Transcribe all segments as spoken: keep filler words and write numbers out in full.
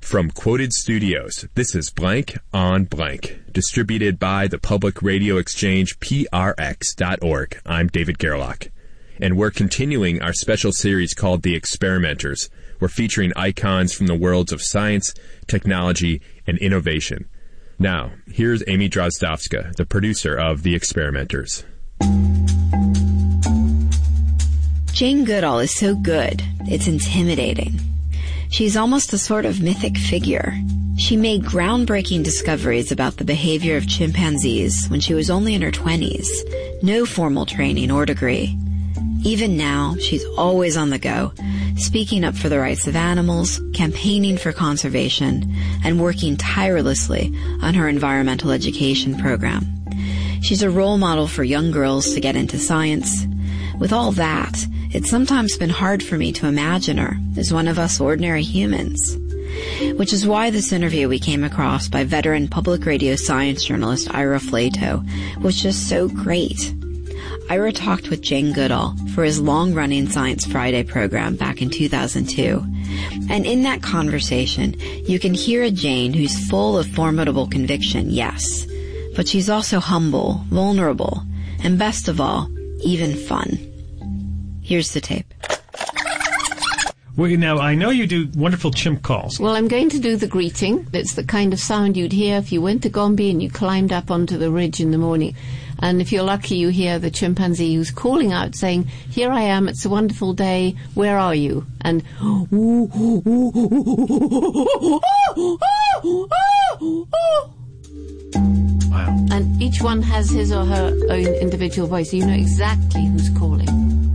From Quoted Studios, this is Blank on Blank, distributed by the public radio exchange P R X dot org. I'm David Gerlach, and we're continuing our special series called The Experimenters. We're featuring icons from the worlds of science, technology, and innovation. Now, here's Amy Drozdowska, the producer of The Experimenters. Jane Goodall is so good, it's intimidating. She's almost a sort of mythic figure. She made groundbreaking discoveries about the behavior of chimpanzees when she was only in her twenties. No formal training or degree. Even now, she's always on the go, speaking up for the rights of animals, campaigning for conservation, and working tirelessly on her environmental education program. She's a role model for young girls to get into science. With all that, it's sometimes been hard for me to imagine her as one of us ordinary humans. Which is why this interview we came across by veteran public radio science journalist Ira Flatow was just so great. Ira talked with Jane Goodall for his long-running Science Friday program back in two thousand two. And in that conversation, you can hear a Jane who's full of formidable conviction, yes, but she's also humble, vulnerable, and best of all, even fun. Here's the tape. Well, now, I know you do wonderful chimp calls. Well, I'm going to do the greeting. It's the kind of sound you'd hear if you went to Gombe and you climbed up onto the ridge in the morning. And if you're lucky, you hear the chimpanzee who's calling out saying, "Here I am, it's a wonderful day, where are you?" And wow. And each one has his or her own individual voice, so you know exactly who's calling.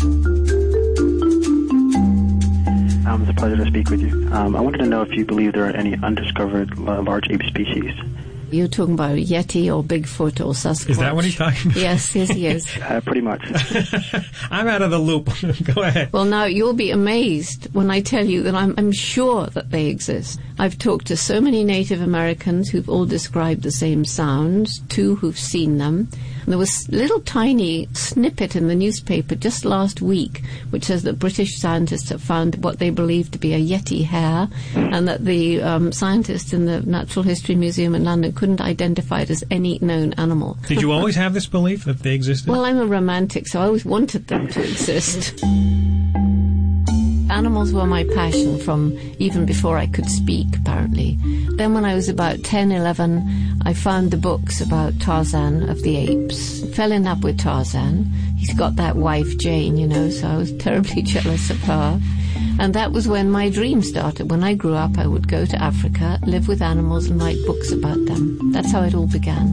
Um, it's a pleasure to speak with you. Um, I wanted to know if you believe there are any undiscovered large ape species. You're talking about Yeti or Bigfoot or Sasquatch. Is that what he's talking about? Yes, yes, he is. Uh, pretty much. I'm out of the loop. Go ahead. Well, now, you'll be amazed when I tell you that I'm, I'm sure that they exist. I've talked to so many Native Americans who've all described the same sounds, two who've seen them. And there was a little tiny snippet in the newspaper just last week which says that British scientists have found what they believe to be a Yeti hair, and that the um, scientists in the Natural History Museum in London couldn't identify it as any known animal. Did you always have this belief that they existed? Well, I'm a romantic, so I always wanted them to exist. Animals were my passion from even before I could speak, apparently. Then when I was about ten, eleven, I found the books about Tarzan of the Apes. Fell in love with Tarzan. He's got that wife, Jane, you know, so I was terribly jealous of her. And that was when my dream started. When I grew up, I would go to Africa, live with animals, and write books about them. That's how it all began.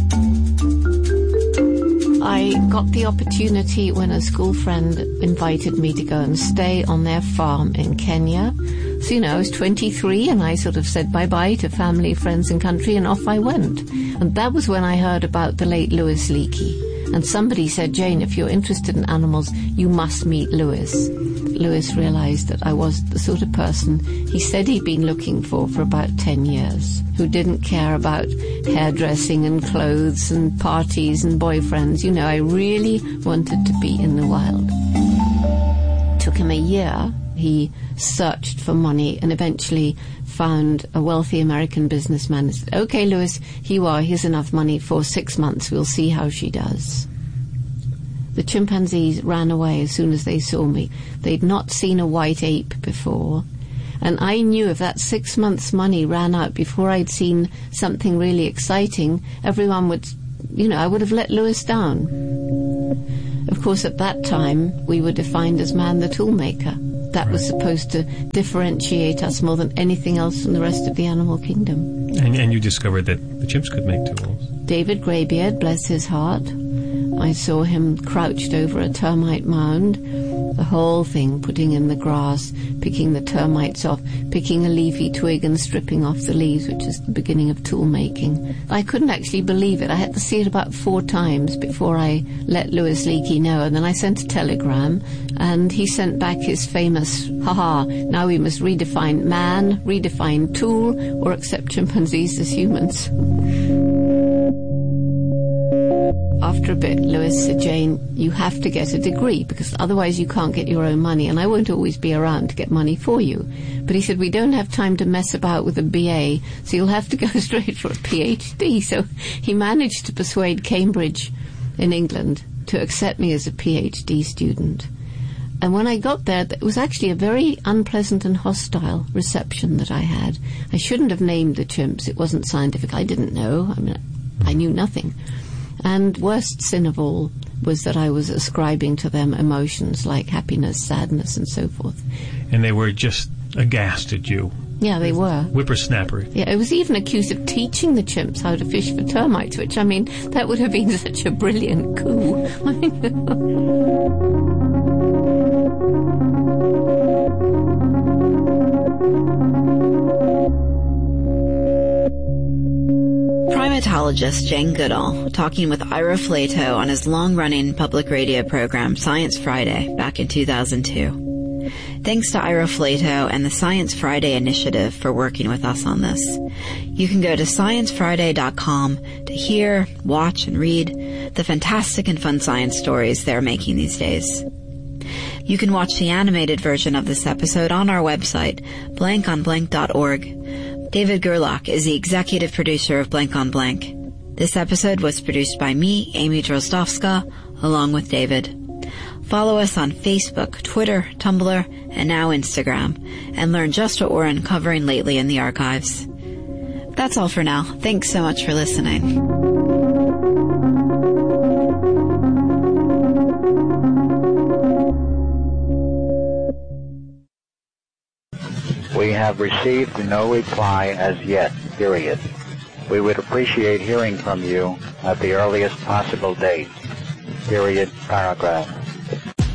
I got the opportunity when a school friend invited me to go and stay on their farm in Kenya. So, you know, I was twenty-three and I sort of said bye-bye to family, friends and country, and off I went. And that was when I heard about the late Louis Leakey. And somebody said, "Jane, if you're interested in animals, you must meet Louis." Louis realized that I was the sort of person he said he'd been looking for for about ten years, who didn't care about hairdressing and clothes and parties and boyfriends. You know, I really wanted to be in the wild. It took him a year. He searched for money and eventually found a wealthy American businessman and said, "Okay, Louis, here you are. Here's enough money for six months. We'll see how she does." The chimpanzees ran away as soon as they saw me. They'd not seen a white ape before. And I knew if that six months' money ran out before I'd seen something really exciting, everyone would, you know, I would have let Louis down. Of course, at that time, we were defined as man the toolmaker. That was supposed to differentiate us more than anything else from the rest of the animal kingdom. And, and you discovered that the chimps could make tools. David Greybeard, bless his heart. I saw him crouched over a termite mound, the whole thing, putting in the grass, picking the termites off, picking a leafy twig and stripping off the leaves, which is the beginning of tool making. I couldn't actually believe it. I had to see it about four times before I let Louis Leakey know, and then I sent a telegram, and he sent back his famous, haha, now we must redefine man, redefine tool, or accept chimpanzees as humans. after a bit, Lewis said, Jane, you have to get a degree because otherwise you can't get your own money, and I won't always be around to get money for you. But he said, we don't have time to mess about with a B A, so you'll have to go straight for a P H D. So he managed to persuade Cambridge in England to accept me as a P H D student. And when I got there, it was actually a very unpleasant and hostile reception that I had. I shouldn't have named the chimps. It wasn't scientific. I didn't know. I mean, I knew nothing. And worst sin of all was that I was ascribing to them emotions like happiness, sadness, and so forth. And they were just aghast at you. Yeah, they were. Whippersnapper. Yeah, I was even accused of teaching the chimps how to fish for termites, which, I mean, that would have been such a brilliant coup. Primatologist Jane Goodall talking with Ira Flatow on his long-running public radio program Science Friday back in two thousand two. Thanks to Ira Flatow and the Science Friday Initiative for working with us on this. You can go to science friday dot com to hear, watch, and read the fantastic and fun science stories they're making these days. You can watch the animated version of this episode on our website, blank on blank dot org. David Gerlach is the executive producer of Blank on Blank. This episode was produced by me, Amy Drozdowska, along with David. Follow us on Facebook, Twitter, Tumblr, and now Instagram, and learn just what we're uncovering lately in the archives. That's all for now. Thanks so much for listening. We have received no reply as yet, period. We would appreciate hearing from you at the earliest possible date, period, paragraph.